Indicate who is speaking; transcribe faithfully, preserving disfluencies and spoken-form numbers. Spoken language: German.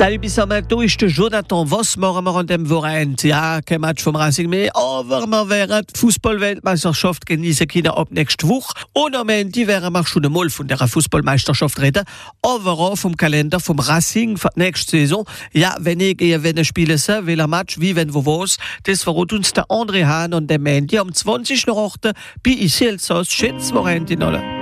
Speaker 1: Salut Bismarck, du ist der Jonathan Voss, morgen wir an dem Wochenende. Ja, kein Match vom Racing mehr, aber wir werden die Fußball-Weltmeisterschaft genießen können ab nächste Woche. Und am Ende werden wir schon einmal von der Fußballmeisterschaft reden, aber auch vom Kalender vom Racing für die nächste Saison. Ja, wenn ich gehe, wenn ich spiele, welcher Match, wie, wenn, wo, was, das verrät uns der André Hahn und der Mandy am zwanzigsten achten bei Iselsos. Schönes Wochenende in alle.